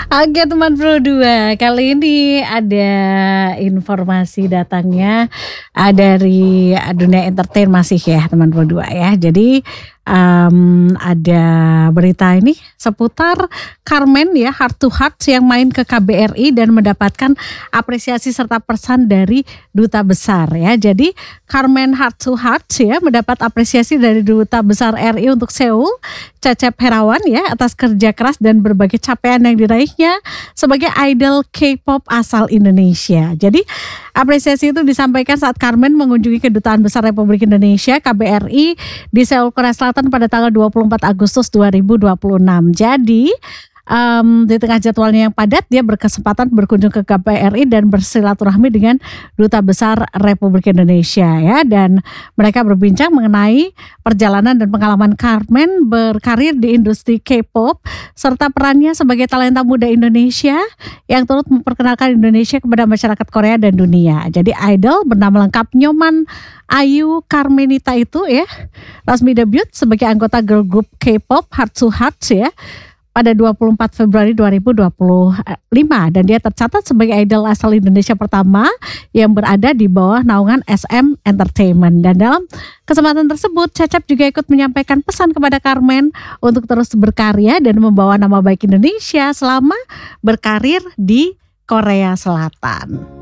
Oke teman Pro 2, kali ini ada informasi datangnya dari dunia entertain masih ya teman Pro 2 ya. Jadi ada berita ini seputar Carmen ya, Heart to Heart yang main ke KBRI dan mendapatkan apresiasi serta pesan dari duta besar ya. Jadi Carmen Heart to Heart ya mendapat apresiasi dari duta besar RI untuk Seoul, Cecep Herawan ya, atas kerja keras dan berbagai capaian yang diraihnya sebagai idol K-pop asal Indonesia. Jadi apresiasi itu disampaikan saat Carmen mengunjungi Kedutaan Besar Republik Indonesia KBRI di Seoul, Korea Selatan pada tanggal 24 Agustus 2026. Jadi di tengah jadwalnya yang padat, dia berkesempatan berkunjung ke KBRI dan bersilaturahmi dengan Duta Besar Republik Indonesia ya, dan mereka berbincang mengenai perjalanan dan pengalaman Carmen berkarir di industri K-pop serta perannya sebagai talenta muda Indonesia yang turut memperkenalkan Indonesia kepada masyarakat Korea dan dunia. Jadi idol bernama lengkap Nyoman Ayu Carmenita itu ya resmi debut sebagai anggota girl group K-pop Heart to Heart ya pada 24 Februari 2025 dan dia tercatat sebagai idol asal Indonesia pertama yang berada di bawah naungan SM Entertainment. Dan dalam kesempatan tersebut Cecep juga ikut menyampaikan pesan kepada Carmen untuk terus berkarya dan membawa nama baik Indonesia selama berkarir di Korea Selatan.